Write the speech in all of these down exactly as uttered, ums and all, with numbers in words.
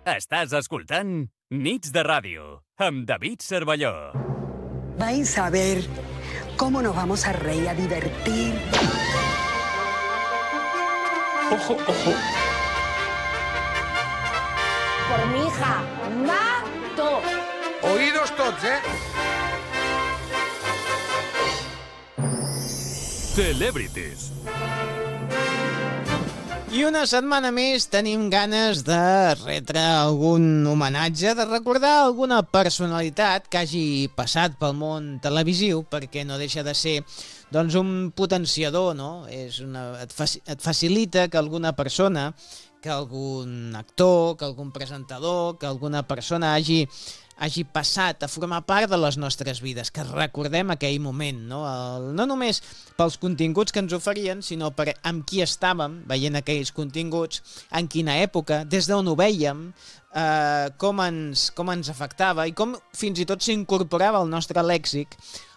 Estàs escoltant Nits de Ràdio, amb David Cervelló. Vais a ver cómo nos vamos a reír, a divertir. Ojo, ojo. Por mi hija, mato. Oídos tots, eh? Celebrities. I una setmana més tenim ganes de retre algun homenatge, de recordar alguna personalitat que hagi passat pel món televisiu, perquè no deixa de ser doncs, un potenciador, no? És una, et, faci, et facilita que alguna persona, que algun actor, que algun presentador, que alguna persona hagi... hagi passat a formar part de les nostres vides, que recordem aquell moment, no? El, no només pels continguts que ens oferien, sinó per amb qui estàvem veient aquells continguts, en quina època, des d'on ho vèiem, eh, com, ens, com ens afectava i com fins i tot s'incorporava al nostre lèxic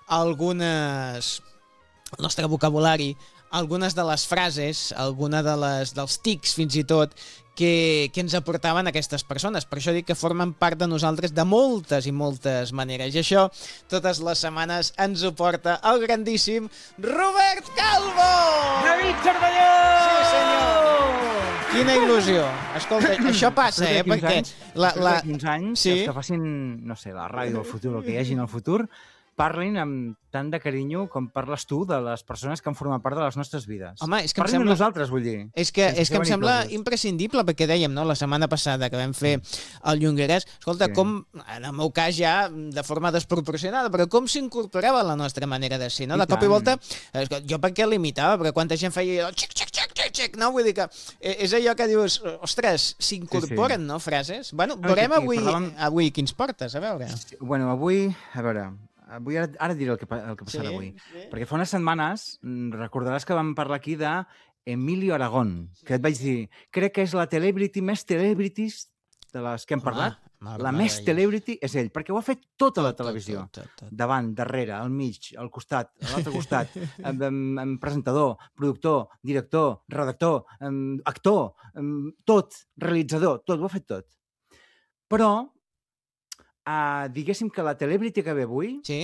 algunes... el nostre vocabulari, algunes de les frases, alguna de les, dels tics fins i tot, que, que ens aportaven aquestes persones. Per això dic que formen part de nosaltres de moltes i moltes maneres. I això, totes les setmanes, ens ho porta el grandíssim Robert Calvo! David Cervelló! Sí, senyor! Quina il·lusió. Escolta, això passa, eh? Perquè... Anys, la, la... quinze anys, sí? Els que facin, no sé, la ràdio del futur, el que hi hagi en el futur, parlin amb tant de carinyo com parles tu de les persones que han format part de les nostres vides. Home, és que em parlin sembla... de nosaltres, vull dir. És que, és que em sembla coses. imprescindible, perquè dèiem, no?, la setmana passada que vam fer el Llonguerès, escolta, Sí. com, en el meu cas ja de forma desproporcionada, però com s'incorporava la nostra manera de ser, no? I De cop i tant. volta, escolta, jo per què l'imitava? Perquè quanta gent feia allò, xic, xic, xic, xic, xic, no? Vull dir que és allò que dius, ostres, s'incorporen, Sí, sí. no?, frases. Bueno, No, veurem sí, sí, avui, parlàvem- avui quins portes, a veure. Bueno, avui, a veure, avui ara, ara diré el que, pa- el que passarà Sí, avui. sí. Perquè fa unes setmanes mm, recordaràs que vam parlar aquí de Emilio Aragón, que et vaig dir, crec que és la celebrity més celebrities de les que hem parlat. Home, La més meravellós. celebrity és ell, perquè ho ha fet tota la Tot, tot, televisió. tot, tot, tot. Davant, darrere, al mig, al costat, a l'altre costat, amb, amb, amb presentador, productor, director, redactor, amb, actor, amb, tot, realitzador, tot, ho ha fet tot. Però, uh, diguéssim que la celebrity que ve avui, Sí?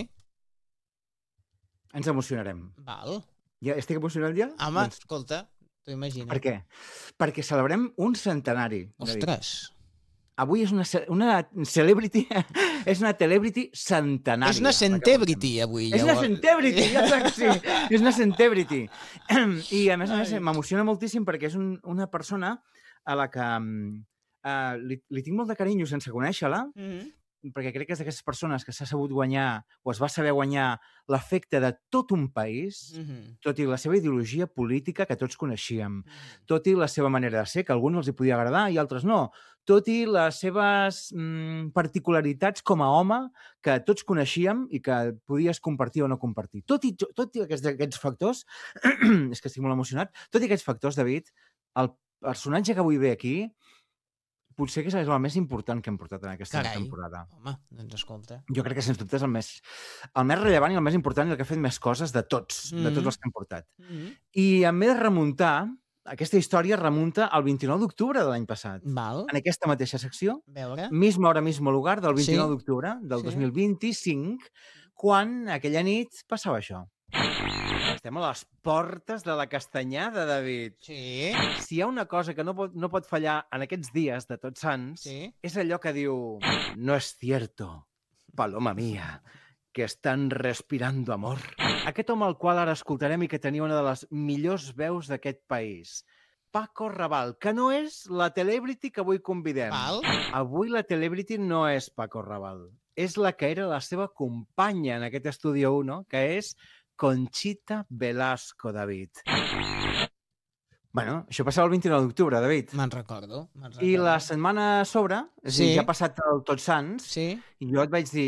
ens emocionarem. Val. Ja estic emocionat ja? Home, Doncs, escolta, t'ho imagino. per què? Perquè celebrem un centenari. David. Ostres. Avui és una, ce- una celebrity, és una celebrity centenària. És una la que centebrity, avui. És una llavors. centebrity, ja està que sí. És una centebrity. I a més a més m'emociona moltíssim perquè és un, una persona a la que uh, li, li tinc molt de carinyo sense conèixer-la, Mhm. perquè crec que és d'aquestes persones que s'ha sabut guanyar o es va saber guanyar l'afecte de tot un país, Mhm. tot i la seva ideologia política que tots coneixíem, tot i la seva manera de ser, que a alguns els hi podia agradar i altres no, tot i les seves mm, particularitats com a home que tots coneixíem i que podies compartir o no compartir. Tot i, tot i aquests, aquests factors, és que estic molt emocionat, tot i aquests factors, David, el personatge que avui ve aquí potser que és el més important que hem portat en aquesta Carai. temporada. Home, doncs escolta. Jo crec que, sens dubte, és el més, el més rellevant i el més important i el que ha fet més coses de tots, de Mhm. tots els que hem portat. Mhm. I em ve de remuntar, aquesta història remunta al vint-i-nou d'octubre de l'any passat. Val. En aquesta mateixa secció, A veure. misma hora, mismo lugar, del vint-i-nou Sí. d'octubre del Sí. dos mil vint-i-cinc, quan aquella nit passava això. Estem a les portes de la castanyada, David. Sí. Si hi ha una cosa que no pot, no pot fallar en aquests dies de Tots Sants, Sí. és allò que diu no es cierto, paloma mía, que estan respirando amor. Aquest home al qual ara escoltarem i que tenia una de les millors veus d'aquest país. Paco Raval, que no és la celebrity que avui convidem. Val. Avui la celebrity no és Paco Raval. És la que era la seva companya en aquest Estudio uno, que és Conchita Velasco, David. Bueno, això passava el vint-i-nou d'octubre, David. Me'n recordo. me'n I recordo. la setmana a sobre, és a dir, Sí. ja ha passat el Tots Sants, Sí. i jo et vaig dir,